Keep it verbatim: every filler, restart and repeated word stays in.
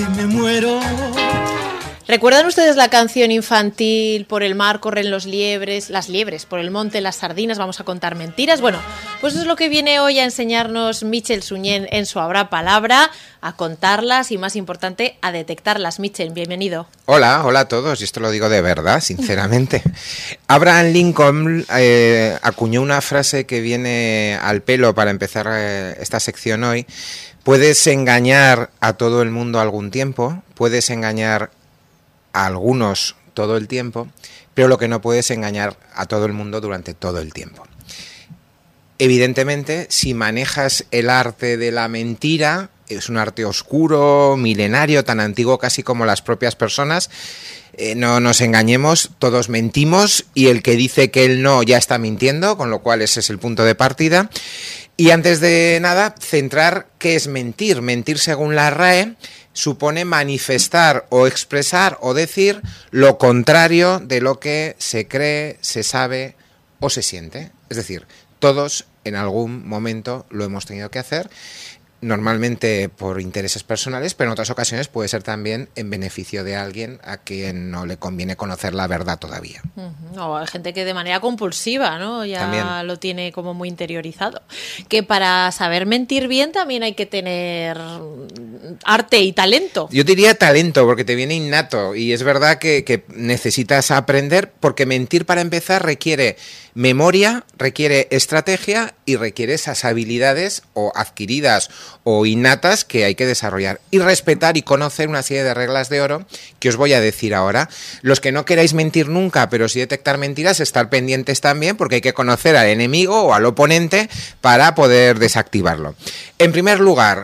Me muero. ¿Recuerdan ustedes la canción infantil Por el mar corren los liebres, las liebres, por el monte las sardinas, vamos a contar mentiras? Bueno, pues eso es lo que viene hoy a enseñarnos Michel Suñé en su Habrá Palabra, a contarlas y, más importante, a detectarlas. Michel, bienvenido. Hola, hola a todos, y esto lo digo de verdad, sinceramente. Abraham Lincoln eh, acuñó una frase que viene al pelo para empezar eh, esta sección hoy. Puedes engañar a todo el mundo algún tiempo, puedes engañar a algunos todo el tiempo, pero lo que no puedes engañar a todo el mundo durante todo el tiempo. Evidentemente, si manejas el arte de la mentira, es un arte oscuro, milenario, tan antiguo casi como las propias personas. Eh, no nos engañemos, todos mentimos y el que dice que él no ya está mintiendo, con lo cual ese es el punto de partida. Y antes de nada, centrar qué es mentir. Mentir, según la R A E, supone manifestar o expresar o decir lo contrario de lo que se cree, se sabe o se siente. Es decir, todos en algún momento lo hemos tenido que hacer, normalmente por intereses personales, pero en otras ocasiones puede ser también en beneficio de alguien a quien no le conviene conocer la verdad todavía. Uh-huh. O hay gente que de manera compulsiva, ¿no? Ya también lo tiene como muy interiorizado. Que para saber mentir bien también hay que tener arte y talento. Yo diría talento, porque te viene innato, y es verdad que, que necesitas aprender, porque mentir, para empezar, requiere memoria, requiere estrategia y requiere esas habilidades o adquiridas o innatas que hay que desarrollar, y respetar y conocer una serie de reglas de oro que os voy a decir ahora. Los que no queráis mentir nunca, pero sí detectar mentiras, estar pendientes también, porque hay que conocer al enemigo o al oponente para poder desactivarlo. En primer lugar,